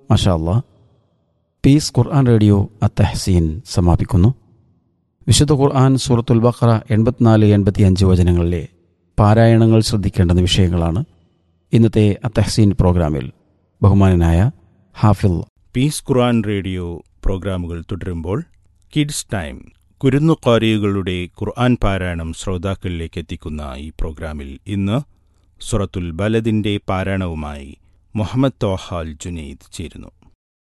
മാഷാ അല്ലാ. പീസ് ഖുർആൻ റേഡിയോ അത്തഹ്സീൻ സമാപിക്കുന്നു. വിശുദ്ധ ഖുർആൻ സൂറത്തുൽ ബഖറ 84-85 വചനങ്ങളിലെ പാരായണങ്ങൾ ശ്രദ്ധിക്കേണ്ടുന്ന വിഷയങ്ങളാണ് ഇന്നത്തെ അത്തഹ്സീൻ പ്രോഗ്രാമിൽ ബഹുമാനനായ ഹാഫിൽ. പീസ് ഖുർആൻ റേഡിയോ പ്രോഗ്രാമുകൾ തുടരുമ്പോൾ കിഡ്സ് ടൈം, കുരുന്നുകാരികളുടെ ഖുർആൻ പാരായണം ശ്രോതാക്കളിലേക്ക് എത്തിക്കുന്ന ഈ പ്രോഗ്രാമിൽ ഇന്ന് സൂറത്തുൽ ബലദിന്റെ പാരായണവുമായി മുഹമ്മദ് തോഹാൽ ജുനൈദ് ചേരുന്നു.